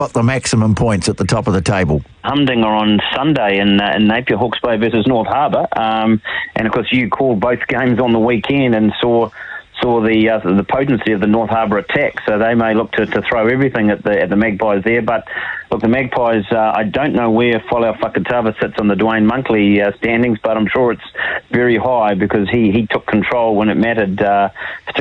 got the maximum points at the top of the table? Humdinger on Sunday in Napier, Hawke's Bay versus North Harbour, and of course you called both games on the weekend and saw the potency of the North Harbour attack. So they may look to throw everything at the Magpies there. But look, the Magpies, I don't know where Folau Fakatava sits on the Dwayne Monkley standings, but I'm sure it's very high because he took control when it mattered,